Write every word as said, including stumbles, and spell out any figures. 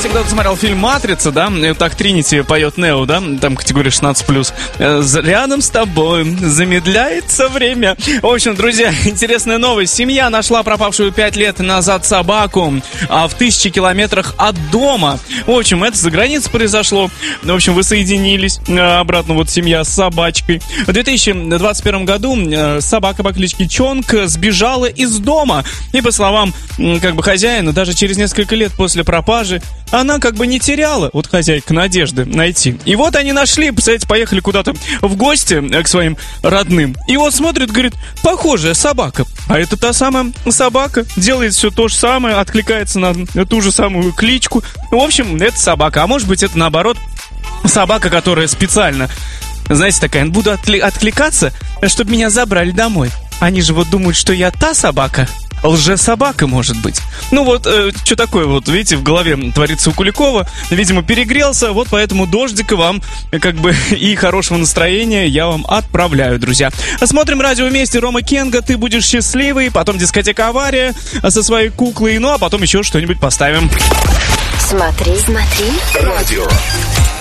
Если кто-то смотрел фильм «Матрица», да, так Тринити поет Нео, да, там категория шестнадцать плюс. Рядом с тобой замедляется время. В общем, друзья, интересная новость. Семья нашла пропавшую пять лет назад собаку а в тысячи километрах от дома. В общем, это за границей произошло. В общем, воссоединились обратно вот семья с собачкой. В две тысячи двадцать первом году собака по кличке Чонг сбежала из дома. И по словам как бы хозяина, даже через несколько лет после пропажи она как бы не теряла, вот хозяйка, надежды найти. И вот они нашли, представляете, поехали куда-то в гости к своим родным. И вот смотрит, говорит, похожая собака. А это та самая собака, делает все то же самое, откликается на ту же самую кличку. В общем, это собака. А может быть, это наоборот собака, которая специально, знаете, такая, буду отли- откликаться, чтобы меня забрали домой. Они же вот думают, что я та собака. Лже-собака, может быть. Ну вот, э, что такое, вот, видите, в голове творится у Куликова. Видимо, перегрелся, вот поэтому дождика вам, как бы, и хорошего настроения я вам отправляю, друзья. Смотрим радио вместе. Рома Кенга, ты будешь счастливый. Потом дискотека «Авария» со своей куклой. Ну, а потом еще что-нибудь поставим. Смотри, смотри. Радио.